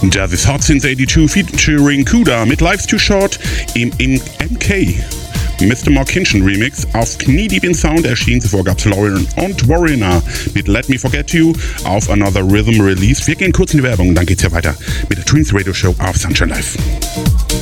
Das ist Hot Since 82 featuring Kuda mit Life's Too Short im MK. Mr. Morkinson Remix. Auf Kniedeep in Sound erschien, zuvor gab's Lauren und Warriner mit Let Me Forget You auf Another Rhythm Release. Wir gehen kurz in die Werbung, dann geht's ja weiter mit der Twins Radio Show auf Sunshine Live.